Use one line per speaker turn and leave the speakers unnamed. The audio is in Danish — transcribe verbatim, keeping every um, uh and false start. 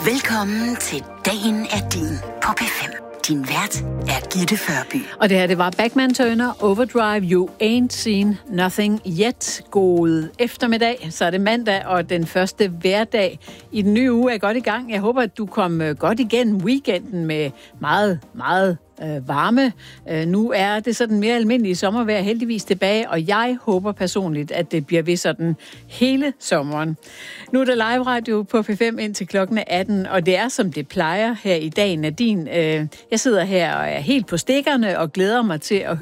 Velkommen til Dagen er din på P fem. Din vært er Gitte Førby.
Og det her, det var Bachman Turner, Overdrive, You Ain't Seen Nothing Yet. God eftermiddag, så er det mandag, og den første hverdag i den nye uge er godt i gang. Jeg håber, at du kom godt igennem weekenden med meget, meget øh, varme. Øh, nu er det sådan mere almindelige sommervejr heldigvis tilbage, og jeg håber personligt, at det bliver ved sådan hele sommeren. Nu er der live radio på P fem indtil klokken atten, og det er som det plejer her i dag, Nadine. Øh, jeg sidder her og er helt på stikkerne og glæder mig til at